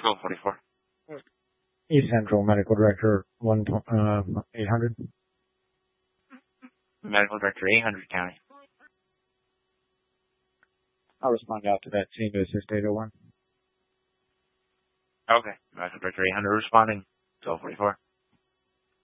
1244. East Central Medical Director 800. Medical Director 800 County. I'll respond out to that scene to assist 801. Okay. Medical Director 800 responding. 1244.